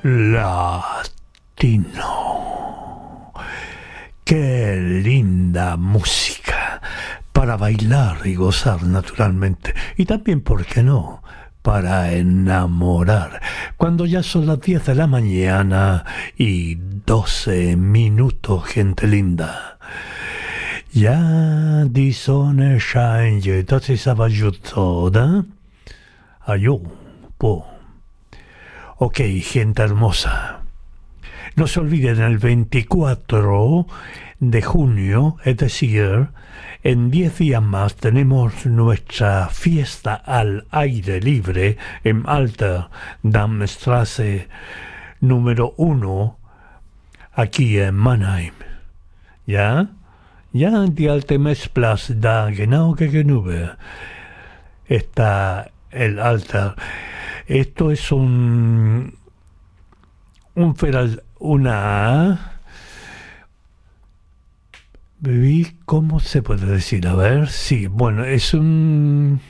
latino. Qué linda música para bailar y gozar naturalmente. Y también, ¿por qué no?, para enamorar. Cuando ya son las 10 de la mañana y 12 minutos, gente linda. Ja die Sonne scheint, das ist aber gut so, oder? Ayú, po. Ok, gente hermosa. No se olviden, el 24 de junio, es decir, en 10 días más, tenemos nuestra fiesta al aire libre en Alterdamstraße número 1, aquí en Mannheim. ¿Ya? Ja, die alte Messplatz, da genau gegenüber está el altar. Esto es una, ¿cómo se puede decir? A ver, sí, bueno, es una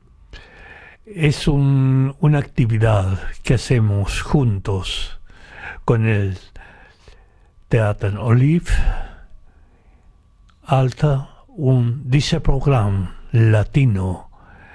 actividad que hacemos juntos con el Theater Olive Alta, diese Programm latino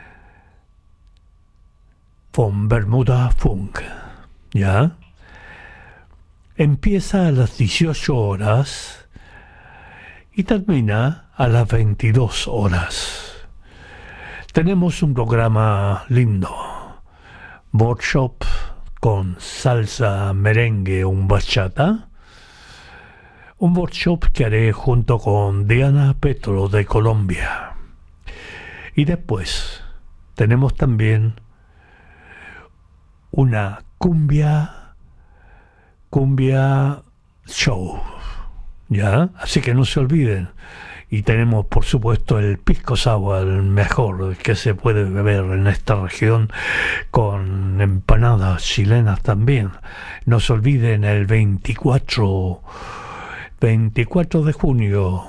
von Bermuda Funk, ¿ya? Empieza a las 18 horas y termina a las 22 horas. Tenemos un programa lindo, workshop con salsa, merengue, bachata. Un workshop que haré junto con Diana Petro de Colombia. Y después tenemos también una cumbia show, ¿ya? Así que no se olviden. Y tenemos, por supuesto, el pisco sour, el mejor que se puede beber en esta región, con empanadas chilenas también. No se olviden, el 24 de junio,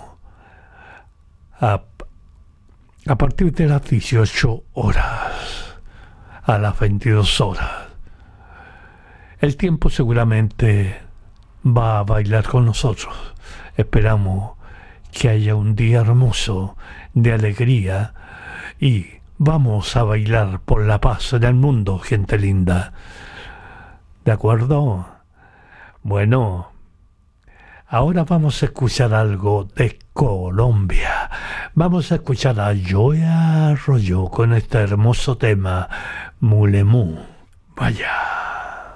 a partir de las 18 horas, a las 22 horas. El tiempo seguramente va a bailar con nosotros. Esperamos que haya un día hermoso de alegría y vamos a bailar por la paz del mundo, gente linda. ¿De acuerdo? Bueno, ahora vamos a escuchar algo de Colombia. Vamos a escuchar a Joey Arroyo con este hermoso tema, Mulemu. Vaya.